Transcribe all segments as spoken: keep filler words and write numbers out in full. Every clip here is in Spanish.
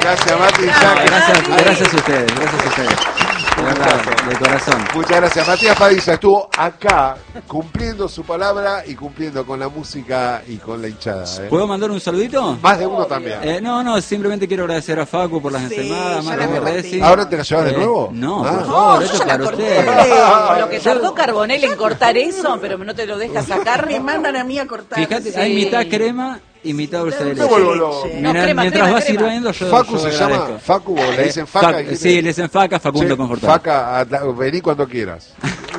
Gracias, Mati. No, gracias, gracias a ustedes, gracias a ustedes. De verdad, de corazón. Muchas gracias. Matías Padilla estuvo acá cumpliendo su palabra y cumpliendo con la música y con la hinchada. ¿eh? ¿Puedo mandar un saludito? Más de uno también. Eh, no, no, simplemente quiero agradecer a Facu por las Sí, ensemadas, ya a la Marco compartí. Resi. ¿Ahora te la llevas de Eh, nuevo? No, Ah. por favor, No, esto yo es ya para la corté. ustedes. Lo que tardó Carbonell en cortar eso, pero no te lo deja sacar. Me mandan a mí a cortar. Fíjate, Sí. hay mitad crema y mitad dulce de Me vuelvo leche. loco. No, Mira, crema, mientras crema, vas crema. sirviendo, yo, Facu yo se agradezco. llama Facu, o le dicen Faca. Fac- ¿y qué sí, te- le dicen Faca, Facundo Che, Confortable. Faca, a- a- vení cuando quieras.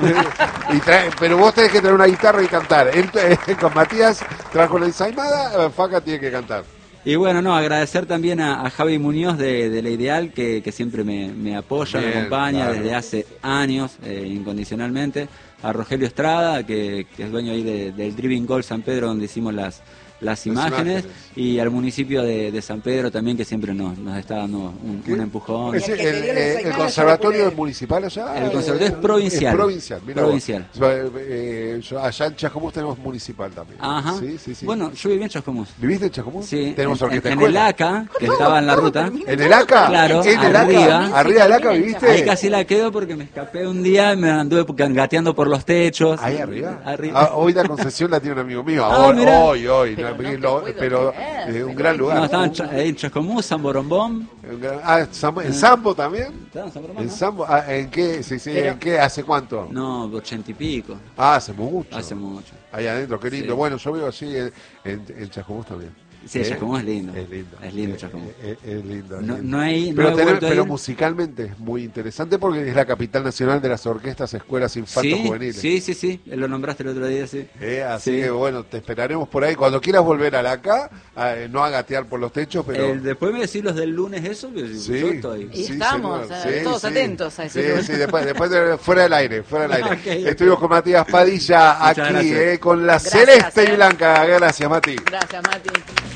Y trae- pero vos tenés que traer una guitarra y cantar. Él, eh, con Matías trajo la ensaimada, Faca tiene que cantar. Y bueno, no, agradecer también a, a Javi Muñoz de, de La Ideal, que, que siempre me, me apoya, Bien, me acompaña claro. desde hace años, eh, incondicionalmente. A Rogelio Estrada, que, que es dueño ahí de- del Driving Goal San Pedro, donde hicimos las, las, imágenes, imágenes. y al municipio de, de San Pedro también, que siempre nos, nos está dando un, un empujón. Es Y el el, que te dio la el- ensaimada, el yo conservatorio lo es municipal allá. El conservatorio es provincial. Es provincial, mira Provincial. vos. Eh, eh, yo- allá en Chascomús tenemos municipal también. Ajá. Sí, sí, sí. Bueno, yo viví en Chascomús. ¿Viviste en Chascomús? Sí, Tenemos en, orquesta en escuela. el ACA, que estaba en la ruta. ¿En el ACA? Claro, ¿En el arriba. ACA? ¿Arriba del ACA viviste? Ahí casi la quedo porque me escapé un día y me anduve gateando por los techos. ¿Ahí arriba? Arriba. Ah, hoy la concesión la tiene un amigo mío. Ah, Ahora, mirá. hoy, hoy. Pero no, no te lo- puedo pero creer, eh, un gran lugar. No, estaba en, Cha- ahí en Chascomús, San Borombón. Un gran- ah, Sambo- ¿En Sambo también? ¿Estaba en San Borombón, ¿En no? Sambo? Ah, ¿En qué? Sí, sí, Pero- ¿en qué? ¿Hace cuánto? No, ochenta y pico. Ah, hace mucho. Hace mucho. Ahí adentro, qué lindo. Sí. Bueno, yo vivo así en, en, en Chascomús también. Sí, ¿Eh? Chascomús es lindo. Es lindo. Es lindo Eh, Chascomús. eh, eh, Es lindo. es No, lindo. no hay, no Pero, he tener- vuelto a pero ir. musicalmente es muy interesante porque es la capital nacional de las orquestas, escuelas infantos Sí, juveniles. sí, sí, sí. Lo nombraste el otro día, sí. Eh, así Sí. que bueno, te esperaremos por ahí. Cuando quieras volver a la acá, eh, no a gatear por los techos, pero... El- después me decís los del lunes eso, pero Sí, yo estoy. Y estamos, señor. eh, todos atentos a ese Sí, lugar. sí, después, después de- fuera del aire, fuera del aire. Ok, ok. Estuvimos con Matías Padilla Muchas aquí, gracias. eh, con la Gracias, celeste eh. y blanca. Gracias, Mati. Gracias, Mati.